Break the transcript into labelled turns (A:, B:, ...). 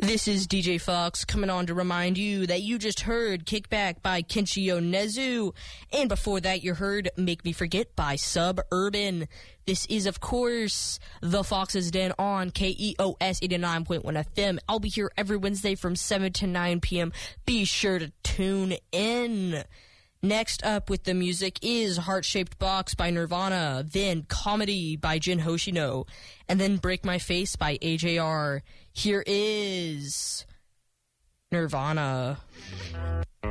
A: This is DJ Fox coming on to remind you that you just heard Kickback by Kenshi Yonezu, and before that you heard Make Me Forget by Suburban. This is, of course, The Fox's Den on KEOS 89.1 FM. I'll be here every Wednesday from 7 to 9 p.m. Be sure to tune in. Next up with the music is Heart-Shaped Box by Nirvana, then Comedy by Jin Hoshino, and then Break My Face by AJR. Here is Nirvana.